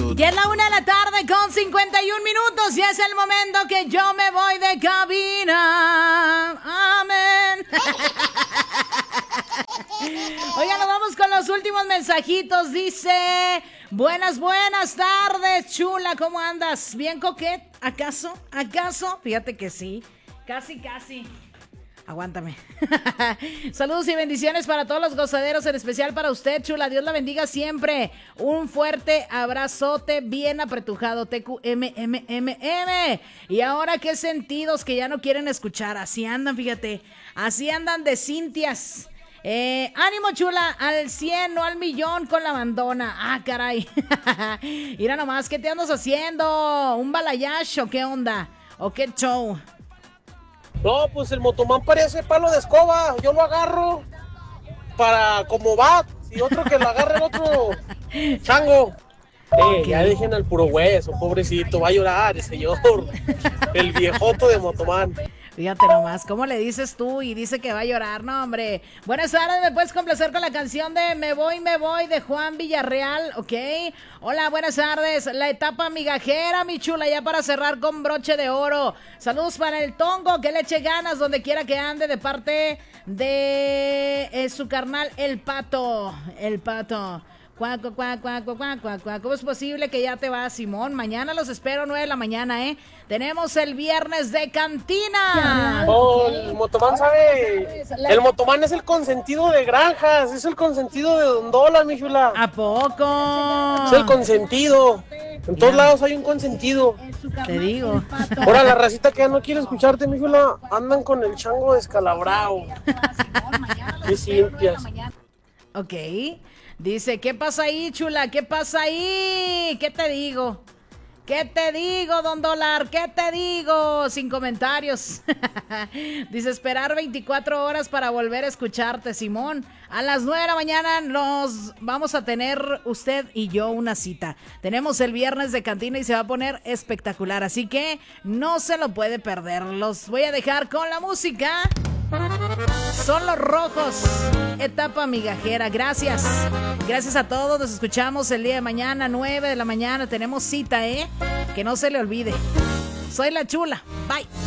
Ya es la 1:51 y es el momento que yo me voy de cabina. Amén. Oigan, nos vamos con los últimos mensajitos. Dice: buenas tardes, chula, ¿cómo andas? ¿Bien coquet? ¿Acaso? Fíjate que sí, casi. Aguántame. Saludos y bendiciones para todos los gozaderos, en especial para usted, chula. Dios la bendiga siempre. Un fuerte abrazote bien apretujado. TQMMMM. Y ahora, ¿qué sentidos que ya no quieren escuchar? Así andan, fíjate. Así andan de cintias. Ánimo, chula, al 100, no al millón con la bandona. Ah, caray. Mira nomás, ¿qué te andas haciendo? ¿Un balayash o qué onda? ¿O qué show? No, pues el motomán parece palo de escoba. Yo lo agarro para como va. Y otro que lo agarre el otro chango. Ya dejen al puro hueso, pobrecito. Va a llorar el señor. El viejoto de motomán. Fíjate nomás, ¿cómo le dices tú? Y dice que va a llorar, no, hombre. Buenas tardes, ¿me puedes complacer con la canción de Me voy de Juan Villarreal? ¿Ok? Hola, buenas tardes. La etapa migajera, mi chula, ya para cerrar con broche de oro. Saludos para el Tongo, que le eche ganas donde quiera que ande, de parte de su carnal, el Pato. Cuaco. ¿Cómo es posible que ya te vas, Simón? Mañana los espero 9 de la mañana, ¿eh? Tenemos el viernes de cantina. Oh, el motomán sabe. El motomán es el consentido de Granjas. Es el consentido de Don Dola, mi chula. ¿A poco? Es el consentido. En todos lados hay un consentido. Te digo. Ahora la racita que ya no quiere escucharte, mi chula, andan con el chango descalabrado. Qué simpias. Ok. Dice, ¿qué pasa ahí, chula? ¿Qué pasa ahí? ¿Qué te digo? Don Dólar? ¿Qué te digo? Sin comentarios. Dice, esperar 24 horas para volver a escucharte, Simón. A las 9 de la mañana nos vamos a tener usted y yo una cita. Tenemos el viernes de cantina y se va a poner espectacular. Así que no se lo puede perder. Los voy a dejar con la música. Son los Rojos, etapa migajera. Gracias a todos. Nos escuchamos el día de mañana, 9 de la mañana. Tenemos cita, que no se le olvide. Soy la chula, bye.